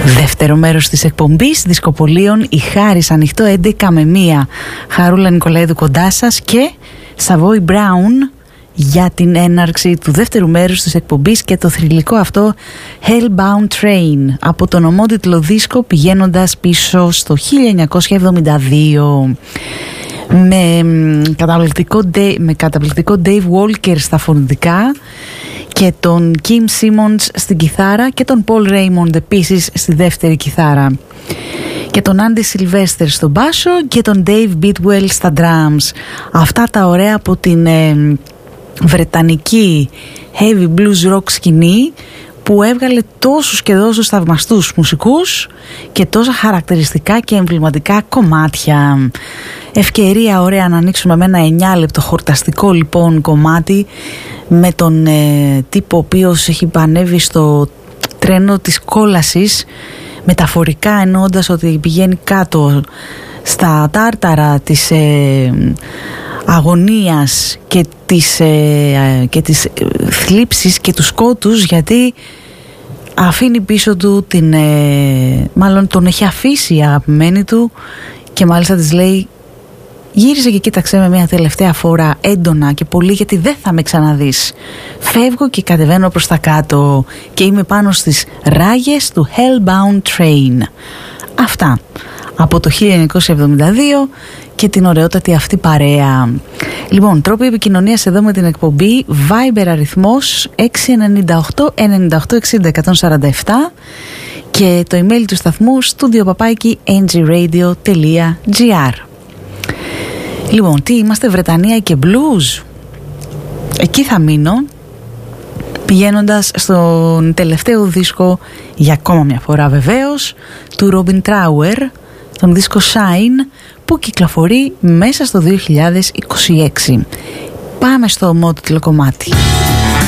Δεύτερο μέρος της εκπομπής Δισκοπολίων, η Χάρις ανοιχτό 11 με 1. Χαρούλα Νικολαίδου κοντά σας και Savoy Brown για την έναρξη του δεύτερου μέρους της εκπομπής και το θρυλικό αυτό Hellbound Train από τον ομότιτλο δίσκο πηγαίνοντας πίσω στο 1972. Με καταπληκτικό Dave Walker στα φωνητικά και τον Kim Simmons στην κιθάρα και τον Paul Raymond επίσης στη δεύτερη κιθάρα και τον Andy Sylvester στο μπάσο και τον Dave Bidwell στα drums. Αυτά τα ωραία από την βρετανική heavy blues rock σκηνή που έβγαλε τόσους και τόσους θαυμαστούς μουσικούς και τόσα χαρακτηριστικά και εμβληματικά κομμάτια. Ευκαιρία ωραία να ανοίξουμε με ένα 9 λεπτό χορταστικό λοιπόν κομμάτι με τον τύπο ο οποίος έχει πανεύει στο τρένο της κόλασης, μεταφορικά εννοώντας ότι πηγαίνει κάτω στα τάρταρα της αγωνίας και της θλίψης και του σκότους, γιατί αφήνει πίσω του μάλλον τον έχει αφήσει η αγαπημένη του και μάλιστα της λέει γύρισε και κοίταξε με μια τελευταία φορά έντονα και πολύ, γιατί δεν θα με ξαναδείς. Φεύγω και κατεβαίνω προς τα κάτω και είμαι πάνω στις ράγες του Hellbound Train. Αυτά από το 1972 και την ωραιότατη αυτή παρέα. Λοιπόν, τρόποι επικοινωνίας εδώ με την εκπομπή: Viber αριθμός 698 98 60 147 και το email του σταθμού studio@ngradio.gr. Λοιπόν, τι είμαστε, Βρετανία και blues? Εκεί θα μείνω, πηγαίνοντας στον τελευταίο δίσκο για ακόμα μια φορά βεβαίως του Robin Trower, τον δίσκο Shine, που κυκλοφορεί μέσα στο 2026. Πάμε στο ομότιτλο κομμάτι.